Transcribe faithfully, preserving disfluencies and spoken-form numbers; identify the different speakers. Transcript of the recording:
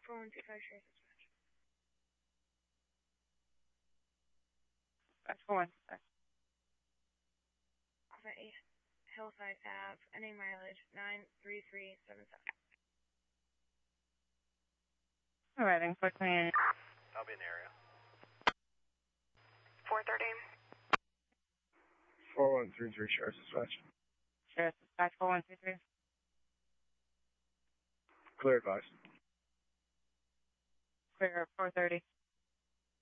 Speaker 1: four one two five, Sheriff Dispatch.
Speaker 2: That's four one two five.
Speaker 1: Off at eight Hillside Ave, N A mileage nine three three seven seven.
Speaker 2: All right, unfortunately.
Speaker 3: I'll be in the area.
Speaker 4: four thirty.
Speaker 5: four one three three, Sheriff Dispatch.
Speaker 2: Sheriff Dispatch four one three three.
Speaker 5: Clear advice.
Speaker 2: Clear four thirty.